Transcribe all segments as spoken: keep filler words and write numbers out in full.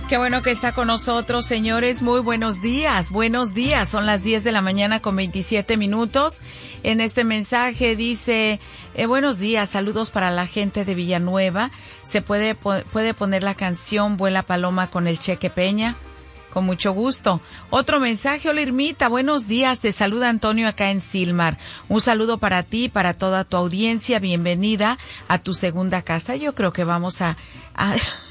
Qué bueno que está con nosotros, señores. Muy buenos días, buenos días. Son las diez de la mañana con veintisiete minutos. En este mensaje dice, eh, buenos días, saludos para la gente de Villanueva. ¿Se puede, puede poner la canción Vuela Paloma con el Cheque Peña? Con mucho gusto. Otro mensaje, hola Irmita, buenos días, te saluda Antonio acá en Silmar. Un saludo para ti, para toda tu audiencia, bienvenida a tu segunda casa. Yo creo que vamos a... a...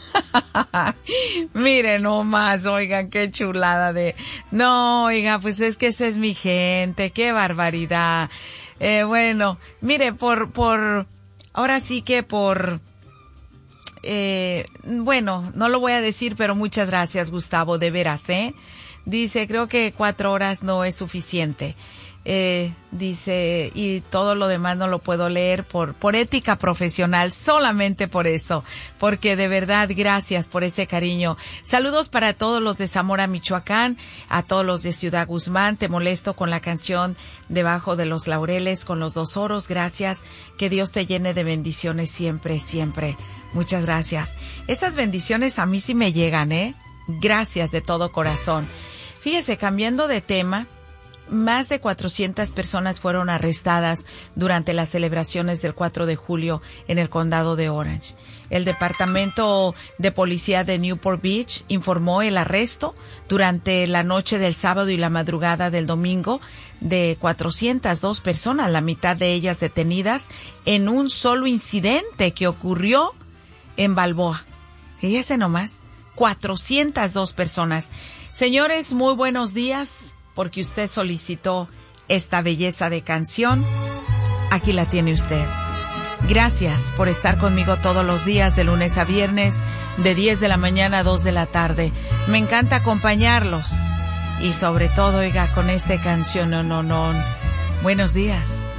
Miren nomás, oigan, qué chulada de... No, oiga, pues es que esa es mi gente, qué barbaridad. Eh, bueno, mire, por, por... Ahora sí que por... Eh, bueno, no lo voy a decir, pero muchas gracias, Gustavo, de veras, ¿eh? Dice, creo que cuatro horas no es suficiente. Eh, dice, y todo lo demás no lo puedo leer por, por ética profesional, solamente por eso, porque de verdad, gracias por ese cariño. Saludos para todos los de Zamora, Michoacán, a todos los de Ciudad Guzmán. Te molesto con la canción Debajo de los Laureles con los dos oros. Gracias, que Dios te llene de bendiciones siempre, siempre. Muchas gracias. Esas bendiciones a mí sí me llegan, ¿eh? Gracias de todo corazón. Fíjese, cambiando de tema, más de cuatrocientas personas fueron arrestadas durante las celebraciones del cuatro de julio en el condado de Orange. El Departamento de Policía de Newport Beach informó el arresto durante la noche del sábado y la madrugada del domingo de cuatrocientas dos personas, la mitad de ellas detenidas en un solo incidente que ocurrió en Balboa. Fíjese nomás, cuatrocientas dos personas. Señores, muy buenos días, porque usted solicitó esta belleza de canción. Aquí la tiene usted. Gracias por estar conmigo todos los días, de lunes a viernes, de diez de la mañana a dos de la tarde. Me encanta acompañarlos. Y sobre todo, oiga, con esta canción, no, no, no. Buenos días.